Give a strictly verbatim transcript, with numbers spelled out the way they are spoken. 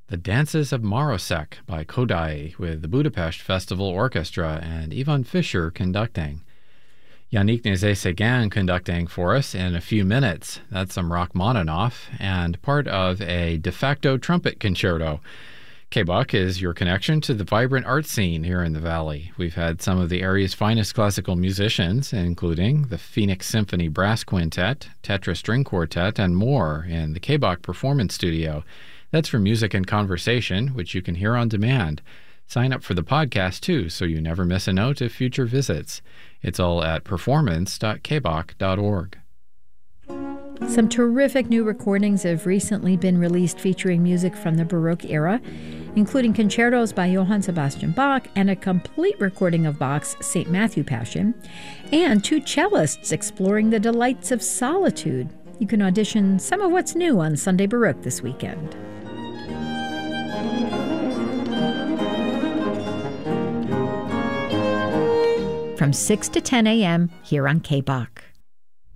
The Dances of Marosek by Kodai with the Budapest Festival Orchestra and Ivan Fischer conducting. Yannick Nézet-Séguin conducting for us in a few minutes. That's some Rachmaninoff and part of a de facto trumpet concerto. K B O C is your connection to the vibrant art scene here in the Valley. We've had some of the area's finest classical musicians, including the Phoenix Symphony Brass Quintet, Tetra String Quartet, and more in the K B O C Performance Studio. That's for music and conversation, which you can hear on demand. Sign up for the podcast, too, so you never miss a note of future visits. It's all at performance dot k b o c dot org. Some terrific new recordings have recently been released featuring music from the Baroque era, including concertos by Johann Sebastian Bach and a complete recording of Bach's Saint Matthew Passion, and two cellists exploring the delights of solitude. You can audition some of what's new on Sunday Baroque this weekend. From six to ten a.m. here on K B O C.